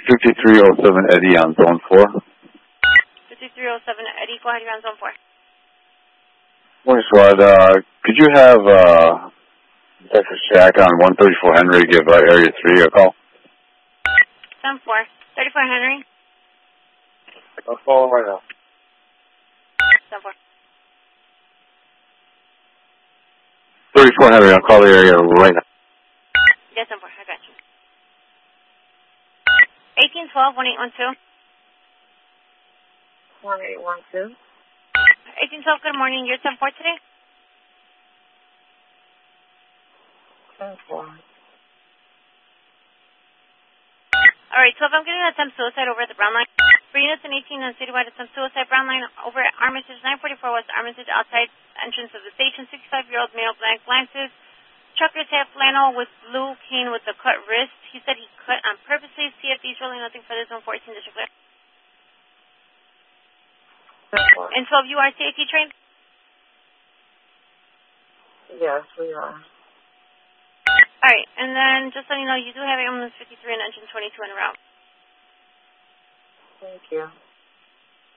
5307 Eddie on zone 4. 5307 Eddie, go ahead, you're on zone 4. Morning, squad. Could you have Texas Shack on 134 Henry give Area 3 a call? Zone 4. 34 Henry. I'll call right now. Zone 4. 34 Henry, I'll call the area right now. Yes, zone 4, I got you. 1812, 1812. 1812. 1812, good morning. You're 10-4 today? 10-4. All right, so if I'm getting an attempt suicide over at the Brown Line, for units in 18 and citywide attempt suicide, Brown Line over at Armitage, 944 West Armitage, outside entrance of the station, 65-year-old male, blank glances, trucker's hat, flannel with blue cane with a cut wrist. He said he cut on purposely. CFD's really nothing for this 114 district clear. And 12, you are safety trained? Yes, we are. All right, and then just letting you know, you do have ambulance 53 and engine 22 en route. Thank you.